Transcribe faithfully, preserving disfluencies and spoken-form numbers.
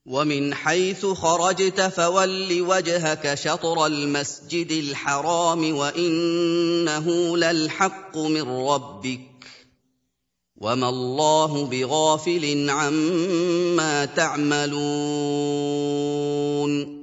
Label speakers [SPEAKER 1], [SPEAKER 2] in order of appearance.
[SPEAKER 1] ومن حيث خرجت فول وجهك شطر المسجد الحرام وإنه للحق من ربك وما الله بغافل عما تعملون